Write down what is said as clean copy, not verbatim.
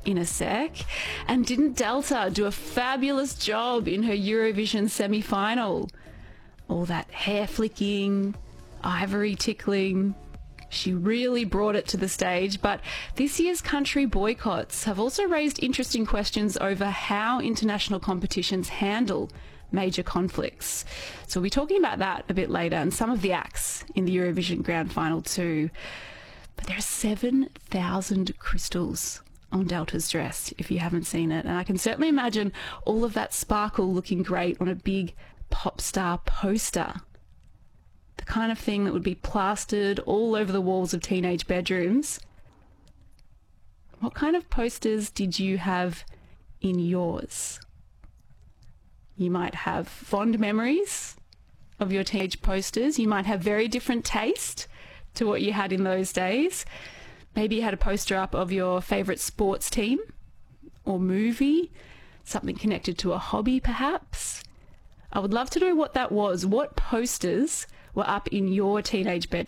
in a sec. And didn't Delta do a fabulous job in her Eurovision semi-final? All that hair flicking, ivory tickling. She really brought it to the stage, but this year's country boycotts have also raised interesting questions over how international competitions handle major conflicts. So we'll be talking about that a bit later, and some of the acts in the Eurovision Grand Final too. But there are 7,000 crystals on Delta's dress, if you haven't seen it, and I can certainly imagine all of that sparkle looking great on a big pop star poster. The kind of thing that would be plastered all over the walls of teenage bedrooms. What kind of posters did you have in yours? You might have fond memories of your teenage posters. You might have very different taste to what you had in those days. Maybe you had a poster up of your favourite sports team or movie, something connected to a hobby perhaps. I would love to know what that was. What posters were up in your teenage bedroom?